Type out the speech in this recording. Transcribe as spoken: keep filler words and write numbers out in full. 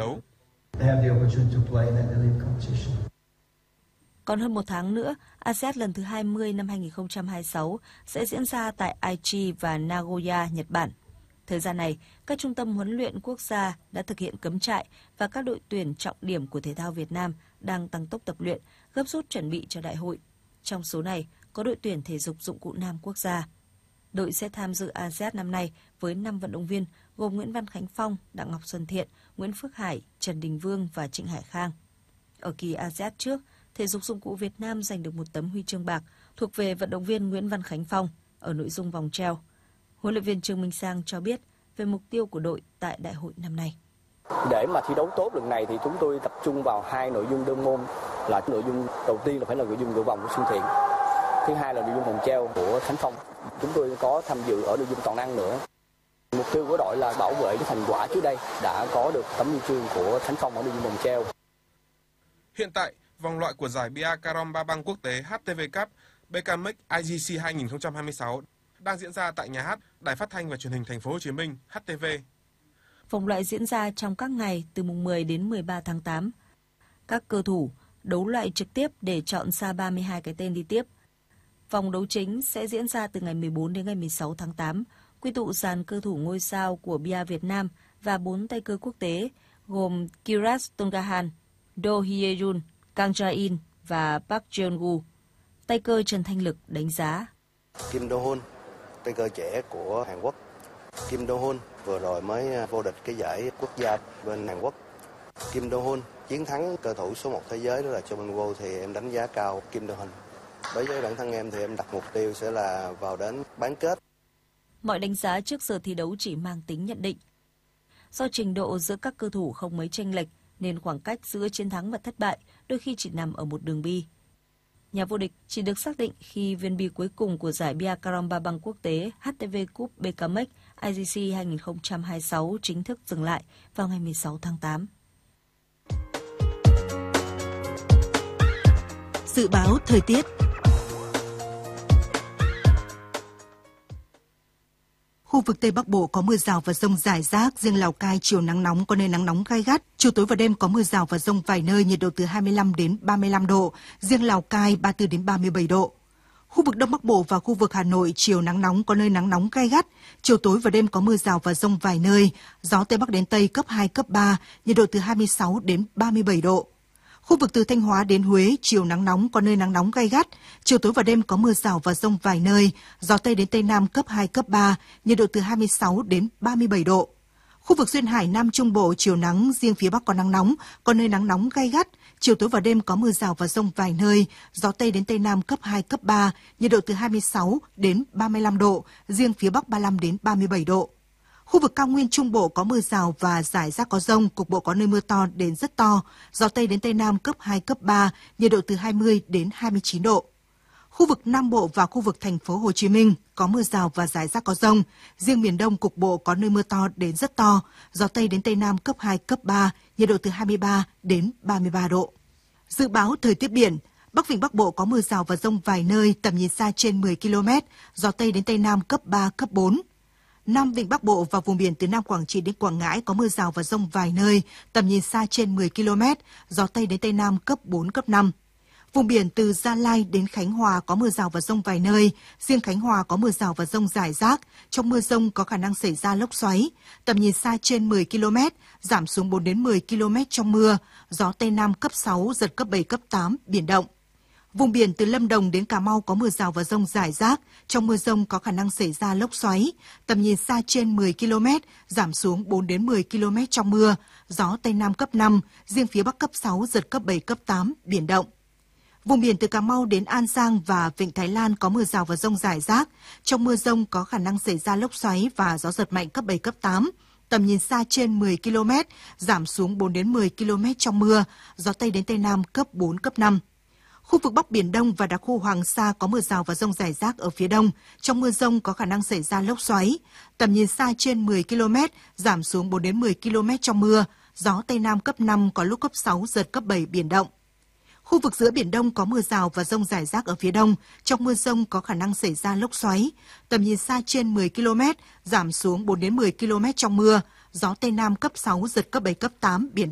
đấu. Còn hơn một tháng nữa, a sê an lần thứ hai mươi năm hai nghìn không trăm hai mươi sáu sẽ diễn ra tại Aichi và Nagoya, Nhật Bản. Thời gian này, các trung tâm huấn luyện quốc gia đã thực hiện cấm trại và các đội tuyển trọng điểm của thể thao Việt Nam đang tăng tốc tập luyện, gấp rút chuẩn bị cho đại hội. Trong số này, có đội tuyển thể dục dụng cụ nam quốc gia. Đội sẽ tham dự a sê an năm nay với năm vận động viên gồm Nguyễn Văn Khánh Phong, Đặng Ngọc Xuân Thiện, Nguyễn Phước Hải, Trần Đình Vương và Trịnh Hải Khang. Ở kỳ a sê an trước, thể dục dụng cụ Việt Nam giành được một tấm huy chương bạc thuộc về vận động viên Nguyễn Văn Khánh Phong ở nội dung vòng treo. Huấn luyện viên Trương Minh Sang cho biết về mục tiêu của đội tại đại hội năm nay. Để mà thi đấu tốt lần này thì chúng tôi tập trung vào hai nội dung đơn môn, là nội dung đầu tiên là phải là nội dung ngựa vòng của Xuân Thiện, thứ hai là nội dung vòng treo của Khánh Phong. Chúng tôi có tham dự ở nội dung toàn năng nữa. Mục tiêu của đội là bảo vệ cái thành quả trước đây đã có được tấm huy chương của Khánh Phong ở nội dung vòng treo. Hiện tại, vòng loại của giải Biathlon ba băng quốc tế hát tê vê Cup bê ca em ích i giê xê hai nghìn không trăm hai mươi sáu đang diễn ra tại nhà hát Đài Phát thanh và Truyền hình Thành phố Hồ Chí Minh hát tê vê. Vòng loại diễn ra trong các ngày từ mùng mười đến mười ba tháng tám. Các cơ thủ đấu loại trực tiếp để chọn ra ba mươi hai cái tên đi tiếp. Vòng đấu chính sẽ diễn ra từ ngày mười bốn đến ngày mười sáu tháng tám, quy tụ dàn cơ thủ ngôi sao của bia Việt Nam và bốn tay cơ quốc tế gồm Kirat Tongahan, Do Hye-jun, Kang Ja-in và Park Jeon-gu. Tay cơ Trần Thanh Lực đánh giá. Kim Do-hoon, tay cơ trẻ của Hàn Quốc. Kim Do-hoon vừa rồi mới vô địch cái giải quốc gia bên Hàn Quốc. Kim Do-hoon chiến thắng cơ thủ số một thế giới đó là Cho Min Woo thì em đánh giá cao Kim Do-hoon. Đối với bản thân em thì em đặt mục tiêu sẽ là vào đến bán kết. Mọi đánh giá trước giờ thi đấu chỉ mang tính nhận định. Do trình độ giữa các cơ thủ không mấy chênh lệch nên khoảng cách giữa chiến thắng và thất bại đôi khi chỉ nằm ở một đường bi. Nhà vô địch chỉ được xác định khi viên bi cuối cùng của giải Biathlon ba băng quốc tế hát tê vê Cup bê ca em ích i giê xê hai nghìn không trăm hai mươi sáu chính thức dừng lại vào ngày mười sáu tháng tám. Dự báo thời tiết. Khu vực Tây Bắc Bộ có mưa rào và dông rải rác, riêng Lào Cai chiều nắng nóng có nơi nắng nóng gay gắt, chiều tối và đêm có mưa rào và dông vài nơi, nhiệt độ từ hai mươi lăm đến ba mươi lăm độ, riêng Lào Cai ba mươi tư đến ba mươi bảy độ. Khu vực Đông Bắc Bộ và khu vực Hà Nội chiều nắng nóng có nơi nắng nóng gay gắt, chiều tối và đêm có mưa rào và dông vài nơi, gió Tây Bắc đến Tây cấp hai, cấp ba, nhiệt độ từ hai mươi sáu đến ba mươi bảy độ. Khu vực từ Thanh Hóa đến Huế, chiều nắng nóng có nơi nắng nóng gay gắt, chiều tối và đêm có mưa rào và dông vài nơi, gió Tây đến Tây Nam cấp hai, cấp ba, nhiệt độ từ hai mươi sáu đến ba mươi bảy độ. Khu vực duyên hải Nam Trung Bộ chiều nắng, riêng phía Bắc có nắng nóng, có nơi nắng nóng gay gắt, chiều tối và đêm có mưa rào và dông vài nơi, gió Tây đến Tây Nam cấp hai, cấp ba, nhiệt độ từ hai mươi sáu đến ba mươi lăm độ, riêng phía Bắc ba mươi lăm đến ba mươi bảy độ. Khu vực cao nguyên Trung Bộ có mưa rào và rải rác có dông, cục bộ có nơi mưa to đến rất to, gió Tây đến Tây Nam cấp hai, cấp ba, nhiệt độ từ hai mươi đến hai mươi chín độ. Khu vực Nam Bộ và khu vực Thành phố Hồ Chí Minh có mưa rào và rải rác có dông, riêng miền Đông cục bộ có nơi mưa to đến rất to, gió Tây đến Tây Nam cấp hai, cấp ba, nhiệt độ từ hai mươi ba đến ba mươi ba độ. Dự báo thời tiết biển. Bắc Vịnh Bắc Bộ có mưa rào và dông vài nơi, tầm nhìn xa trên mười ki lô mét, gió Tây đến Tây Nam cấp ba, cấp bốn. Nam Vịnh Bắc Bộ và vùng biển từ Nam Quảng Trị đến Quảng Ngãi có mưa rào và dông vài nơi, tầm nhìn xa trên mười ki lô mét, gió Tây đến Tây Nam cấp bốn, cấp năm. Vùng biển từ Gia Lai đến Khánh Hòa có mưa rào và dông vài nơi, riêng Khánh Hòa có mưa rào và dông rải rác, trong mưa dông có khả năng xảy ra lốc xoáy, tầm nhìn xa trên mười ki lô mét, giảm xuống bốn đến mười ki lô mét trong mưa, gió Tây Nam cấp sáu, giật cấp bảy, cấp tám, biển động. Vùng biển từ Lâm Đồng đến Cà Mau có mưa rào và dông rải rác, trong mưa dông có khả năng xảy ra lốc xoáy, tầm nhìn xa trên mười ki lô mét, giảm xuống bốn đến mười ki lô mét trong mưa, gió Tây Nam cấp năm, riêng phía Bắc cấp sáu, giật cấp bảy, cấp tám, biển động. Vùng biển từ Cà Mau đến An Giang và Vịnh Thái Lan có mưa rào và dông rải rác, trong mưa dông có khả năng xảy ra lốc xoáy và gió giật mạnh cấp bảy, cấp tám, tầm nhìn xa trên mười ki lô mét, giảm xuống bốn đến mười ki lô mét trong mưa, gió Tây đến Tây Nam cấp bốn, cấp năm. Khu vực Bắc Biển Đông và đặc khu Hoàng Sa có mưa rào và dông rải rác ở phía đông. Trong mưa dông có khả năng xảy ra lốc xoáy. Tầm nhìn xa trên mười ki lô mét, giảm xuống bốn đến mười ki lô mét trong mưa. Gió Tây Nam cấp năm, có lúc cấp sáu, giật cấp bảy, biển động. Khu vực giữa Biển Đông có mưa rào và dông rải rác ở phía đông. Trong mưa dông có khả năng xảy ra lốc xoáy. Tầm nhìn xa trên mười ki lô mét, giảm xuống bốn đến mười ki lô mét trong mưa. Gió Tây Nam cấp sáu, giật cấp bảy, cấp tám, biển động.